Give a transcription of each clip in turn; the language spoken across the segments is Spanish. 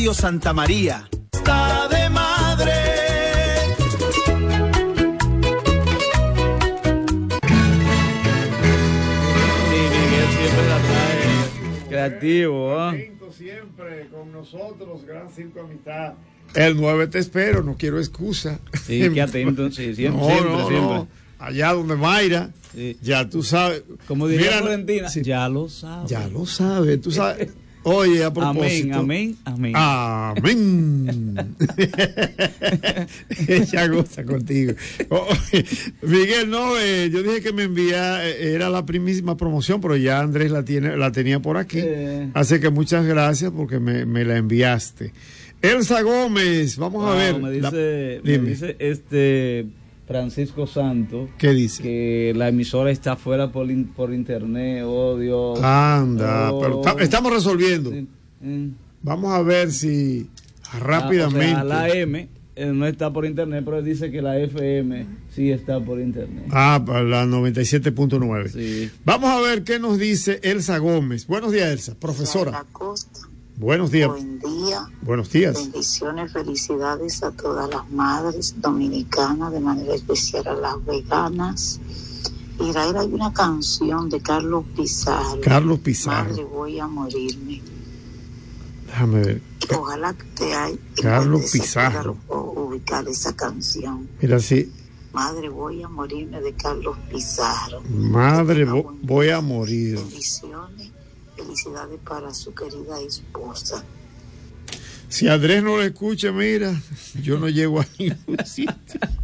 Santa María. Está de madre. Miguel siempre la trae creativo, ¿eh? Siempre con nosotros, Gran Circo Amistad. El 9 te espero, no quiero excusa. Sí, qué atento, sí, siempre, no. siempre. Allá donde Mayra, sí. Ya tú sabes. Como diría Florentina, sí. Ya lo sabes. Ya lo sabes, tú sabes. Oye, a propósito. Amén. Ella goza contigo. Miguel, no, yo dije que me envía, era la primísima promoción, pero ya Andrés la tenía por aquí. Así que muchas gracias porque me la enviaste. Elsa Gómez, vamos a ver. Me dice Francisco Santos. ¿Qué dice? Que la emisora está fuera por internet. Oh, Dios. Anda, pero estamos resolviendo. Sí. Vamos a ver si rápidamente. O sea, la M no está por internet, pero dice que la FM sí está por internet. Para la 97.9. Sí. Vamos a ver qué nos dice Elsa Gómez. Buenos días, Elsa, profesora. Buenos días. Buen día. Buenos días. Bendiciones, felicidades a todas las madres dominicanas, de manera especial a las veganas. Israel, hay una canción de Carlos Pizarro. Madre, voy a morirme. Déjame ver. Ojalá que te haya. Carlos Pizarro. Ubicar esa canción. Mira, sí. Madre, voy a morirme, de Carlos Pizarro. Madre, voy a morir. Bendiciones. Felicidades para su querida esposa. Si Andrés no lo escucha, mira, yo no llego a ningún sitio.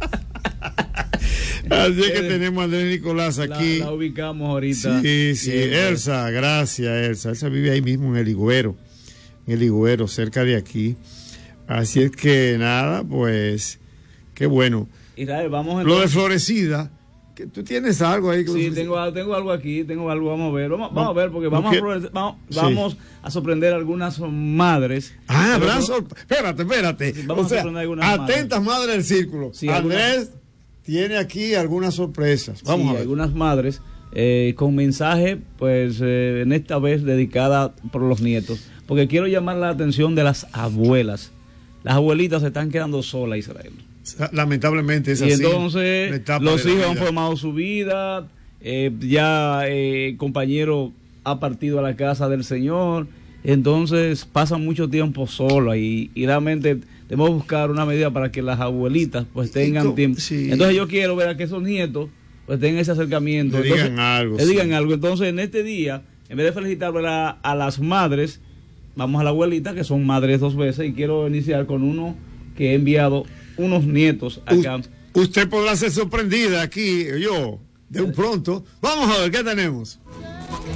Así es que tenemos a Andrés Nicolás aquí. La ubicamos ahorita. Sí. Elsa, gracias, Elsa vive ahí mismo en el Higüero, cerca de aquí. Así es que nada, pues, qué bueno. Israel, vamos lo de Florecida. ¿Tú tienes algo ahí? Sí, tengo algo aquí, vamos a ver. Vamos a ver, porque vamos a sorprender a algunas madres. Espérate. Vamos a sorprender a algunas atentas madres del círculo. Sí, Andrés tiene aquí algunas sorpresas. Vamos a ver. Algunas madres con mensaje, pues, en esta vez dedicada por los nietos. Porque quiero llamar la atención de las abuelas. Las abuelitas se están quedando solas, Israel. Lamentablemente es así. Y entonces los hijos han formado su vida, compañero ha partido a la casa del Señor, entonces pasan mucho tiempo solos y realmente debemos buscar una medida para que las abuelitas pues tengan tiempo. Sí. Entonces yo quiero ver a que esos nietos pues tengan ese acercamiento. Le digan algo. Entonces en este día, en vez de felicitar a las madres, vamos a la abuelita, que son madres 2 veces, y quiero iniciar con uno que he enviado unos nietos acá. Usted podrá ser sorprendida aquí, de un pronto. Vamos a ver qué tenemos.